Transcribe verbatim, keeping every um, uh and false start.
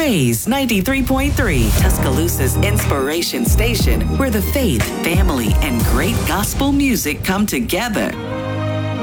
Praise ninety-three point three, Tuscaloosa's inspiration station, where the faith, family, and great gospel music come together.